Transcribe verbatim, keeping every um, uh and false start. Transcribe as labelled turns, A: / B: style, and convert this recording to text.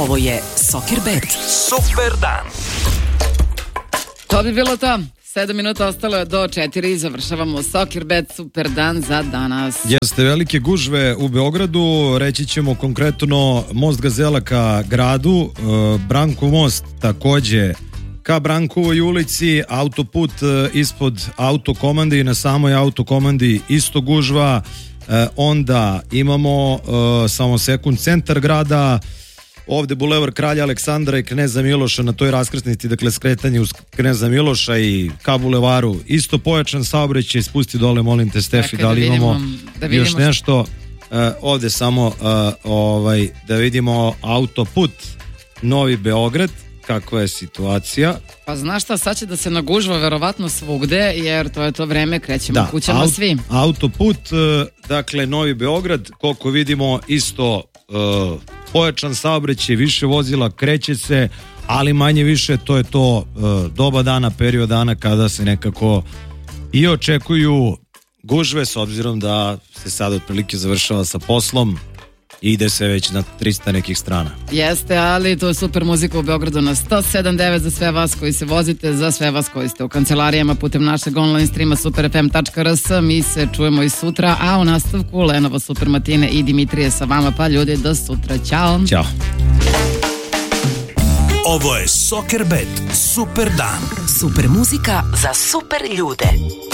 A: Ovo je Soccerbet.
B: Super dan.
C: To bi bilo to. sedam minuta ostalo je do četiri. Završavamo Soccerbet. Super dan za danas.
D: Jeste velike gužve u Beogradu. Reći ćemo konkretno most Gazela ka gradu, Branko most takođe ka Brankovoj ulici, autoput ispod autokomande i na samoj autokomandi isto gužva. Onda imamo samo sekund centar grada, ovde bulevar Kralja Aleksandra i Kneza Miloša na toj raskrsnici, dakle skretanje uz Kneza Miloša i ka bulevaru isto pojačan saobraćaj. Spusti dole, molim te, Stefi, da li imamo da još nešto uh, ovde samo uh, ovaj, da vidimo autoput Novi Beograd, kakva je situacija.
C: Pa znaš šta, sad će da se nagužva verovatno svugde, jer to je to vreme, krećemo da, kućama aut, svi.
D: Autoput, uh, dakle Novi Beograd, koliko vidimo isto uh, pojačan saobraćaj, više vozila, kreće se, ali manje više to je to uh, doba dana, period dana kada se nekako i očekuju gužve, s obzirom da se sad otprilike završava sa poslom i ide se već na trista nekih strana.
C: Jeste, ali to je super muzika u Beogradu na sto sedam devet za sve vas koji se vozite, za sve vas koji ste u kancelarijama putem našeg online streama super f m tačka r s. Mi se čujemo i sutra, a u nastavku Lenovo Super Matine i Dimitrije sa vama, pa ljudi, do sutra. Ćao.
D: Ćao.
B: Ovo je Soccerbet. Super dan.
A: Super muzika za super ljude.